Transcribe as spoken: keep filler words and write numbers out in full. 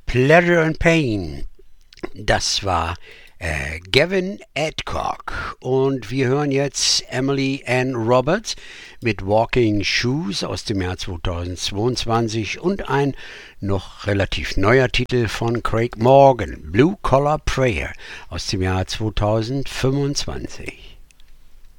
Pleasure and Pain. Das war äh, Gavin Adcock. Und wir hören jetzt Emily Ann Roberts mit Walking Shoes aus dem Jahr zweitausendzweiundzwanzig und ein noch relativ neuer Titel von Craig Morgan, Blue Collar Prayer aus dem Jahr zweitausendfünfundzwanzig.